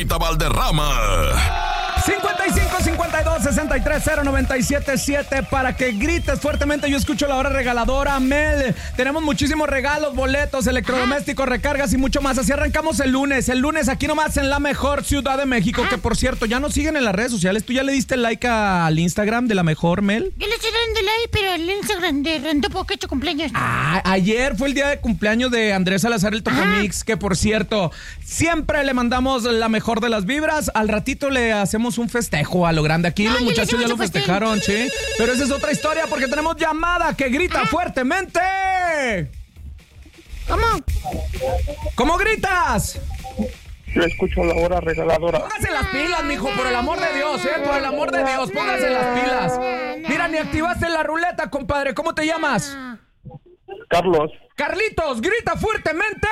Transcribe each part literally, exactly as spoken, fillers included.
Valderrama. cincuenta y cinco, cincuenta y dos, sesenta y tres, cero, noventa y siete, siete para que grites fuertemente. Yo escucho la hora regaladora. Mel, tenemos muchísimos regalos, boletos, electrodomésticos, recargas y mucho más. Así arrancamos el lunes. El lunes aquí nomás en la mejor Ciudad de México. Que por cierto, ya nos siguen en las redes sociales. ¿Tú ya le diste like a, al Instagram de la mejor, Mel? Yo le estoy dando like, pero el Instagram de Rentopo que ha hecho cumpleaños. Ah, ayer fue el día de cumpleaños de Andrés Salazar el Tocomix. Que por cierto, siempre le mandamos la mejor de las vibras. Al ratito le hacemos un festejo a lo grande. Aquí no, los muchachos ya lo festejaron, sí. Pero esa es otra historia porque tenemos llamada que grita fuertemente. ¿Cómo? ¿Cómo gritas? Yo escucho la hora regaladora. Póngase las pilas, mijo, por el amor de Dios, eh, por el amor de Dios, póngase las pilas. Mira, ni activaste la ruleta, compadre. ¿Cómo te llamas? Carlos. Carlitos, grita fuertemente.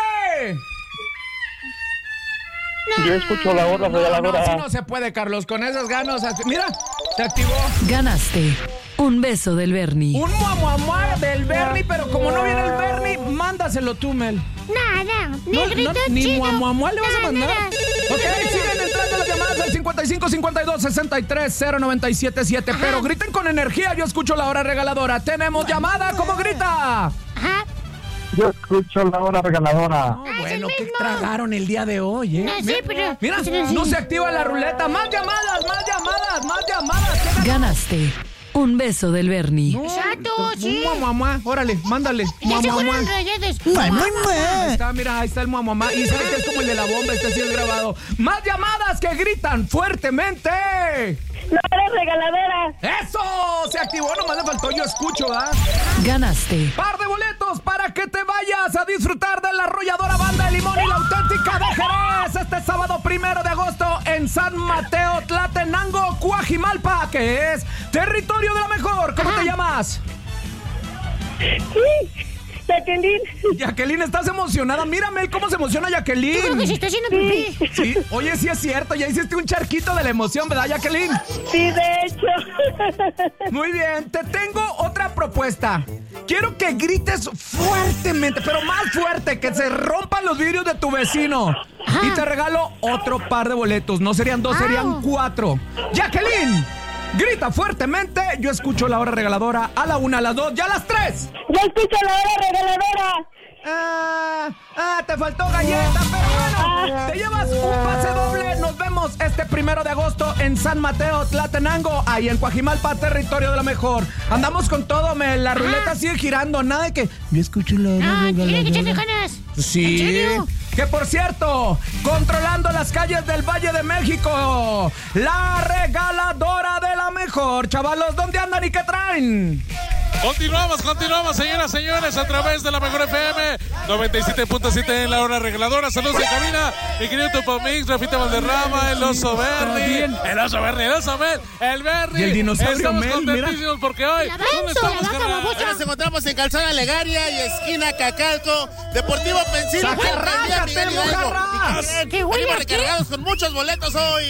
Yo escucho la hora regaladora. No, así no se puede, Carlos, con esas ganas. Mira, se activó. Ganaste un beso del Bernie. Un muamuamua del Bernie, pero como no viene el Bernie, mándaselo tú, Mel. Nada, No, negrito no, ni chido. muamuamua le vas a mandar. Nada. Ok, siguen entrando las llamadas al cincuenta y cinco, cincuenta y dos, sesenta y tres, cero, noventa y siete, siete. Pero griten con energía, yo escucho la hora regaladora. Tenemos llamada, ¿cómo grita? Ajá. Yo escucho la hora regaladora. No, bueno, ¿qué tragaron el día de hoy, eh? No, sí, pero... Mira, sí, sí. no se activa la ruleta. Más llamadas, más llamadas, más llamadas. ¿Qué ganó? Ganaste un beso del Bernie. No, Exacto, sí. Muamuamua, órale, mándale. Ya se Muamuamua. fueron rayados. Ahí está, mira, ahí está el muamuamua. Y sabes que es como el de la bomba, este sí es grabado. Más llamadas que gritan fuertemente. La hora regaladora. ¡Eso! Se activó, nomás le faltó yo escucho, ¿ah? Ganaste Par de boletos para que te vayas a disfrutar de la arrolladora Banda de Limón y la Auténtica de Jerez este sábado primero de agosto en San Mateo, Tlatenango, Coajimalpa, que es territorio de la mejor. ¿Cómo te llamas? Sí, Jacqueline. Jacqueline, ¿estás emocionada? Mírame cómo se emociona Yo creo que Jacqueline. se está haciendo pipí. Sí, oye, sí es cierto, ya hiciste un charquito de la emoción, ¿verdad, Jacqueline? Sí, de hecho. Muy bien, te tengo otra propuesta. Quiero que grites fuertemente, pero más fuerte, que se rompan los vidrios de tu vecino. Ajá. Y te regalo otro par de boletos. No serían dos, Wow. serían cuatro. Jacqueline, grita fuertemente. Yo escucho la hora regaladora a la una, a las dos y a las tres. Yo escucho la hora regaladora. Ah, ah, te faltó galleta, pero bueno, te llevas un pase doble. Nos vemos este primero de agosto en San Mateo, Tlatenango, ahí en Coajimalpa, territorio de la mejor. Andamos con todo, me, la ruleta sigue girando, nada de que yo escucho la hora No, tiene que echarle regaladora. ganas. Sí. ¿En serio? Que por cierto, controlando las calles del Valle de México, la regaladora de la mejor. Chavalos, ¿dónde andan y qué traen? Continuamos, continuamos, señoras, señores, a través de la mejor F M noventa y siete punto siete en la hora regaladora. Saludos en cabina, mi querido Topomix, Rafita Valderrama, el oso Bernie, el oso Bernie, el oso Mel, el Bernie. Y el dinosaurio Estamos Mel, contentísimos porque hoy, La ¿dónde avanzo, estamos, la baja, carnal? babosa. Nos encontramos en Calzada Legaria y esquina Cacalco, Deportivo Pensilvania. ¡Sacarrácate, mojarra! ¡Qué huele Venimos a qué! recargados con muchos boletos hoy.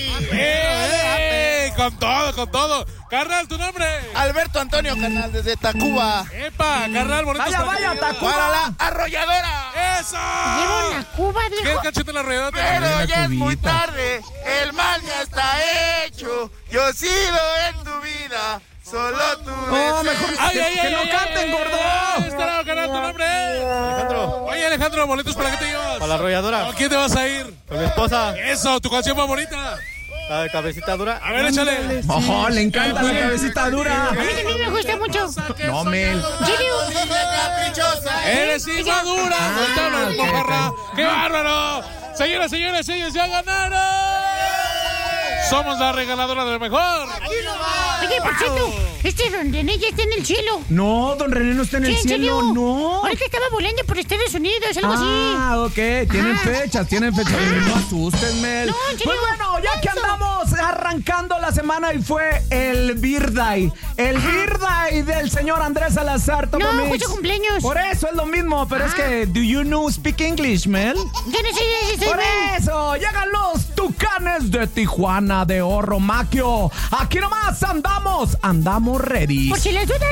¡Eh! Con todo, con todo. Carnal, ¿tu nombre? Alberto Antonio, carnal, desde Tacuba. ¡Epa! Carnal, bonitos Vaya, para vaya, ti. Tacuba. Para la arrolladora. ¡Eso! Lleva una cuba, ¿Qué viejo. cachete en la rueda? Pero ya es muy cubita. tarde, el mal ya está hecho. Yo he sido en tu vida, solo tú. Oh, mejor ¡Ay, que, ay, que ay, no ay, canten, ay, gordo. ay, Estará, carnal, ¿tu nombre? Alejandro, Oye, Alejandro, boletos para qué te llevas. para la arrolladora, ¿Con quién te vas a ir? con mi esposa, Eso, tu canción favorita. la de cabecita dura. A ver, échale. Ojo, le encanta la cabecita dura. A mí también me gusta mucho. No, Mel. Eres inmadura. Suéltalo, mojarra. ¡Qué bárbaro! Señoras, señores, ellos ya ganaron. Somos la regaladora de lo mejor. Oye, por cierto, este don René ya está en el cielo. No, don René no está en el ¿Sí, en cielo, serio? no. Ahorita estaba volando por Estados Unidos, algo así. Ah, ok, tienen Ajá. fechas, tienen fechas. No asusten, Mel. No, en serio. Pues bueno, ya que Eso. andamos arrancando la semana y fue el Birthday. El Birthday del señor Andrés Salazar No, Topomix. fue su cumpleaños. Por eso es lo mismo, pero es que, ¿do you know speak English, Mel? Yo no sé si soy Por Mel. eso, llegan los Tucanes de Tijuana de Oro Maquio. Aquí nomás andamos, andamos ready. Por si las dudas.